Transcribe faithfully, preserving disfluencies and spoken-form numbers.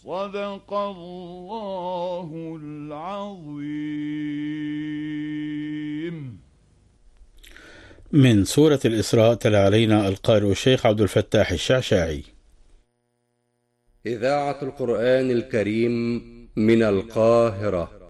صدق الله العظيم. من سورة الإسراء تلا علينا القارئ الشيخ عبد الفتاح الشعشاعي. إذاعة القرآن الكريم من القاهرة.